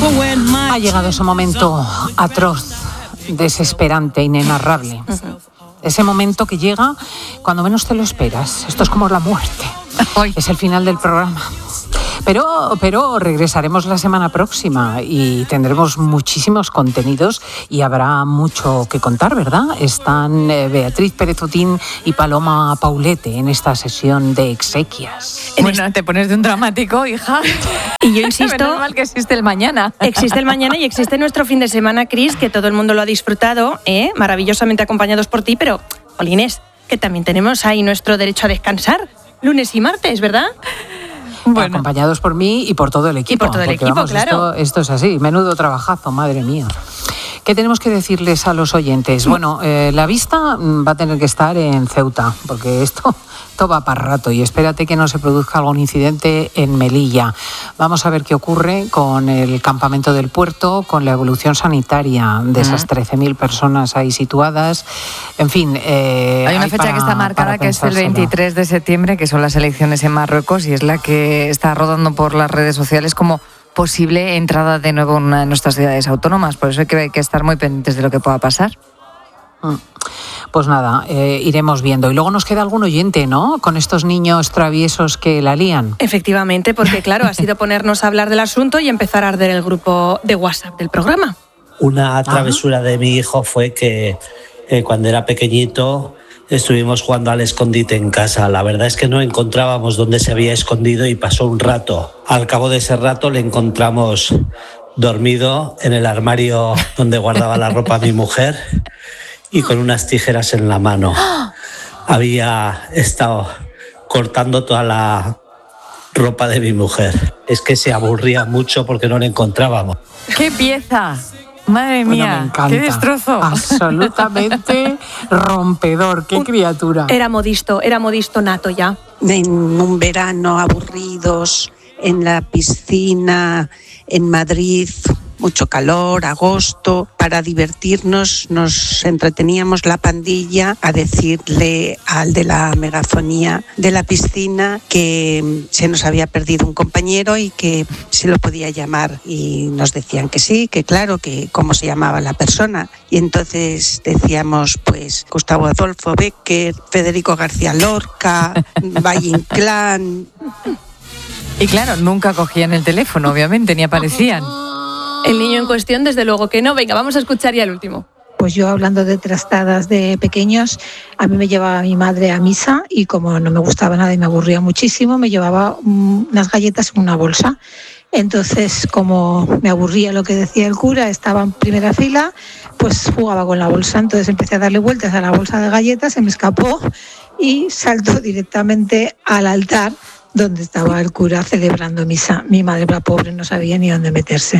Ha llegado ese momento atroz, desesperante, inenarrable. Ese momento que llega cuando menos te lo esperas. Esto es como la muerte. Es el final del programa. Pero regresaremos la semana próxima y tendremos muchísimos contenidos y habrá mucho que contar, ¿verdad? Están Beatriz Pérez Otín y Paloma Paulete en esta sesión de exequias. Bueno, te pones de un dramático, hija. Y yo insisto... Menos mal que existe el mañana. Existe el mañana y existe nuestro fin de semana, Cris, que todo el mundo lo ha disfrutado, maravillosamente acompañados por ti, pero, Inés, que también tenemos ahí nuestro derecho a descansar, lunes y martes, ¿verdad? Bueno. Acompañados por mí y por todo el equipo. Y por todo el equipo, vamos, claro. Esto es así, menudo trabajazo, madre mía. ¿Qué tenemos que decirles a los oyentes? Bueno, la vista va a tener que estar en Ceuta, porque esto va para rato y espérate que no se produzca algún incidente en Melilla. Vamos a ver qué ocurre con el campamento del puerto, con la evolución sanitaria de esas 13.000 personas ahí situadas. En fin, hay una fecha que está marcada, que es el 23 de septiembre, que son las elecciones en Marruecos, y es la que está rodando por las redes sociales como posible entrada de nuevo en una de nuestras ciudades autónomas. Por eso hay que estar muy pendientes de lo que pueda pasar. Pues nada, iremos viendo. Y luego nos queda algún oyente, ¿no? Con estos niños traviesos que la lían. Efectivamente, porque claro, ha sido ponernos a hablar del asunto y empezar a arder el grupo de WhatsApp del programa. Una travesura de mi hijo fue que cuando era pequeñito estuvimos jugando al escondite en casa. La verdad es que no encontrábamos dónde se había escondido y pasó un rato. Al cabo de ese rato le encontramos dormido en el armario donde guardaba la ropa mi mujer y con unas tijeras en la mano. Había estado cortando toda la ropa de mi mujer. Es que se aburría mucho porque no le encontrábamos. ¡Qué pieza! Madre mía, bueno, me encanta. ¡Qué destrozo! Absolutamente rompedor, qué criatura. Era modisto nato ya. En un verano aburridos, en la piscina, en Madrid, mucho calor, agosto. Para divertirnos nos entreteníamos la pandilla a decirle al de la megafonía de la piscina que se nos había perdido un compañero y que se lo podía llamar. Y nos decían que sí, que claro, que cómo se llamaba la persona. Y entonces decíamos, pues, Gustavo Adolfo Bécquer, Federico García Lorca, Valle Inclán. Y claro, nunca cogían el teléfono, obviamente, ni aparecían. El niño en cuestión, desde luego que no. Venga, vamos a escuchar ya el último. Pues yo, hablando de trastadas de pequeños, a mí me llevaba mi madre a misa y como no me gustaba nada y me aburría muchísimo, me llevaba unas galletas en una bolsa. Entonces, como me aburría lo que decía el cura, estaba en primera fila, pues jugaba con la bolsa. Entonces empecé a darle vueltas a la bolsa de galletas, se me escapó y saltó directamente al altar donde estaba el cura celebrando misa. Mi madre, la pobre, no sabía ni dónde meterse.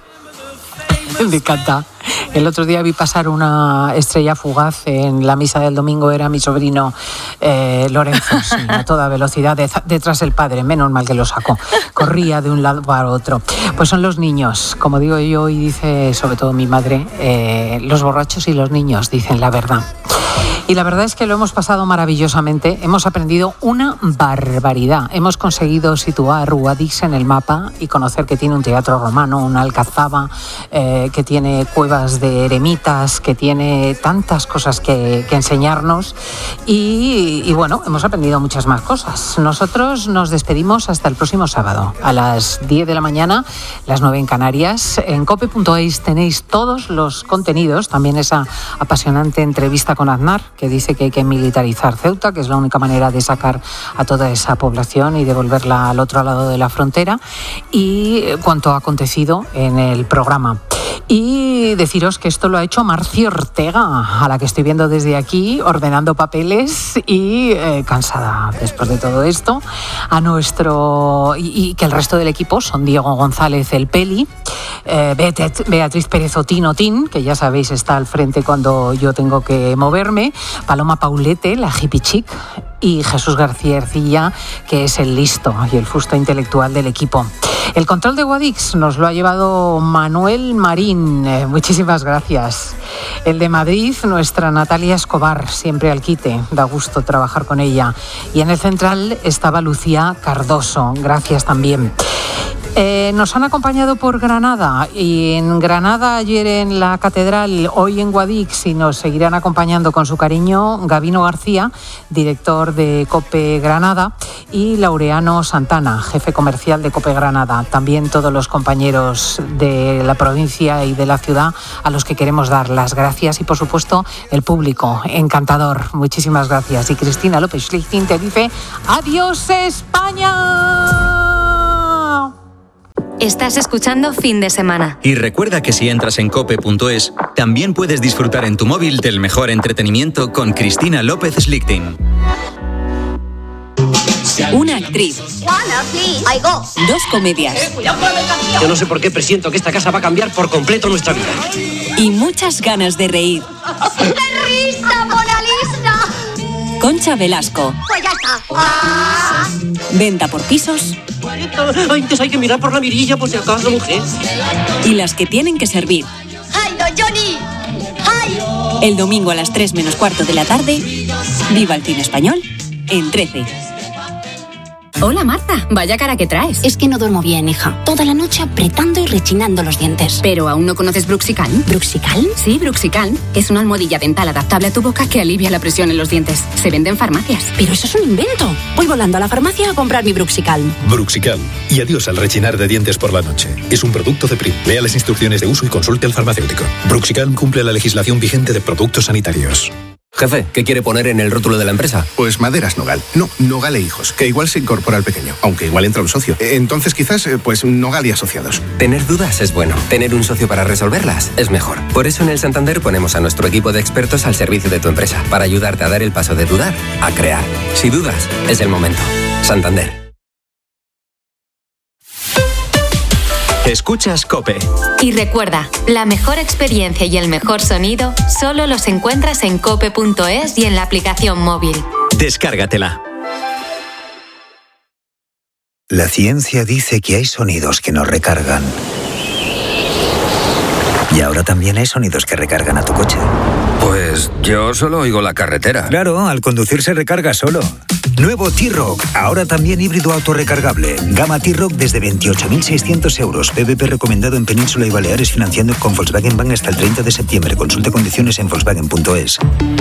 Me encanta. El otro día vi pasar una estrella fugaz en la misa del domingo, era mi sobrino Lorenzo, sí, a toda velocidad detrás del padre, menos mal que lo sacó, corría de un lado para otro. Pues son los niños, como digo yo y dice sobre todo mi madre, los borrachos y los niños dicen la verdad. Y la verdad es que lo hemos pasado maravillosamente, hemos aprendido una barbaridad. Hemos conseguido situar Guadix en el mapa y conocer que tiene un teatro romano, una alcazaba, que tiene cuevas de eremitas, que tiene tantas cosas que enseñarnos y bueno, hemos aprendido muchas más cosas. Nosotros nos despedimos hasta el próximo sábado a las 10 de la mañana, las 9 en Canarias. En cope.es tenéis todos los contenidos, también esa apasionante entrevista con Aznar, que dice que hay que militarizar Ceuta, que es la única manera de sacar a toda esa población y devolverla al otro lado de la frontera, y cuanto ha acontecido en el programa. Y deciros que esto lo ha hecho Marci Ortega, a la que estoy viendo desde aquí, ordenando papeles y cansada después de todo esto. A nuestro y que el resto del equipo son Diego González el Peli, Beatriz Pérez Otín, que ya sabéis está al frente cuando yo tengo que moverme, Paloma Paulete, la hippie chic, y Jesús García Ercilla, que es el listo y el fusto intelectual del equipo. El control de Guadix nos lo ha llevado Manuel Marín, muchísimas gracias. El de Madrid, nuestra Natalia Escobar, siempre al quite, da gusto trabajar con ella. Y en el central estaba Lucía Cardoso, gracias también. Nos han acompañado por Granada, y en Granada ayer en la Catedral, hoy en Guadix, y nos seguirán acompañando con su cariño Gabino García, director de COPE Granada, y Laureano Santana, jefe comercial de COPE Granada. También todos los compañeros de la provincia y de la ciudad a los que queremos dar las gracias, y por supuesto el público encantador. Muchísimas gracias. Y Cristina López Schlichting te dice adiós España. Estás escuchando Fin de Semana. Y recuerda que si entras en cope.es, también puedes disfrutar en tu móvil del mejor entretenimiento con Cristina López Schlichting. Una actriz. 2 comedias. Yo no sé por qué presiento que esta casa va a cambiar por completo nuestra vida. Y muchas ganas de reír. ¡Qué risa, Mona Lisa! Concha Velasco. Pues ya está. Venta por pisos. Antes hay que mirar por la mirilla por si acaso, mujer. Y las que tienen que servir. ¡Ay, no, Johnny! ¡Ay! El domingo a las 3:15 de la tarde. Viva el cine español en 13. Hola Marta, vaya cara que traes. Es que no duermo bien, hija. Toda la noche apretando y rechinando los dientes. ¿Pero aún no conoces Bruxicalm? ¿Bruxicalm? Sí, Bruxicalm. Es una almohadilla dental adaptable a tu boca que alivia la presión en los dientes. Se vende en farmacias. Pero eso es un invento. Voy volando a la farmacia a comprar mi Bruxicalm. Bruxicalm. Y adiós al rechinar de dientes por la noche. Es un producto de Prim. Lea las instrucciones de uso y consulte al farmacéutico. Bruxicalm cumple la legislación vigente de productos sanitarios. Jefe, ¿qué quiere poner en el rótulo de la empresa? Pues Maderas Nogal. No, Nogal e Hijos, que igual se incorpora al pequeño, aunque igual entra un socio. Entonces quizás, pues Nogal y Asociados. Tener dudas es bueno. Tener un socio para resolverlas es mejor. Por eso en el Santander ponemos a nuestro equipo de expertos al servicio de tu empresa, para ayudarte a dar el paso de dudar a crear. Si dudas, es el momento. Santander. Escuchas COPE. Y recuerda, la mejor experiencia y el mejor sonido solo los encuentras en cope.es y en la aplicación móvil. Descárgatela. La ciencia dice que hay sonidos que nos recargan. Y ahora también hay sonidos que recargan a tu coche. Pues yo solo oigo la carretera. Claro, al conducir se recarga solo. Nuevo T-Roc, ahora también híbrido autorrecargable. Gama T-Roc desde 28.600 euros. PVP recomendado en Península y Baleares, financiando con Volkswagen Bank hasta el 30 de septiembre. Consulte condiciones en Volkswagen.es.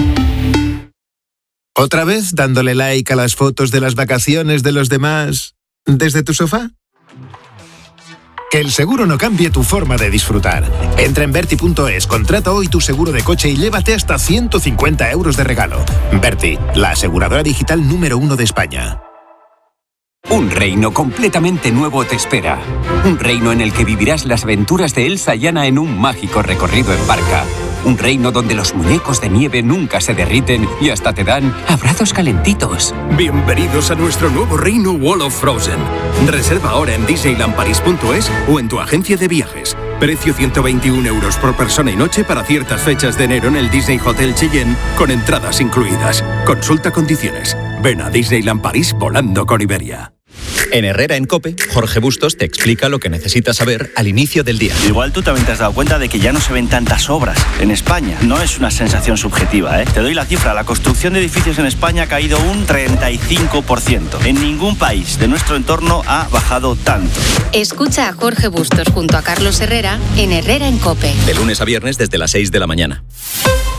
¿Otra vez dándole like a las fotos de las vacaciones de los demás desde tu sofá? Que el seguro no cambie tu forma de disfrutar. Entra en Verti.es, contrata hoy tu seguro de coche y llévate hasta 150 euros de regalo. Verti, la aseguradora digital número 1 de España. Un reino completamente nuevo te espera. Un reino en el que vivirás las aventuras de Elsa y Anna en un mágico recorrido en barca. Un reino donde los muñecos de nieve nunca se derriten y hasta te dan abrazos calentitos. Bienvenidos a nuestro nuevo reino Wall of Frozen. Reserva ahora en disneylandparis.es o en tu agencia de viajes. Precio 121 euros por persona y noche para ciertas fechas de enero en el Disney Hotel Cheyenne, con entradas incluidas. Consulta condiciones. Ven a Disneyland París volando con Iberia. En Herrera en COPE, Jorge Bustos te explica lo que necesitas saber al inicio del día. Igual tú también te has dado cuenta de que ya no se ven tantas obras en España. No es una sensación subjetiva, ¿eh? Te doy la cifra. La construcción de edificios en España ha caído un 35%. En ningún país de nuestro entorno ha bajado tanto. Escucha a Jorge Bustos junto a Carlos Herrera en Herrera en COPE. De lunes a viernes desde las 6 de la mañana.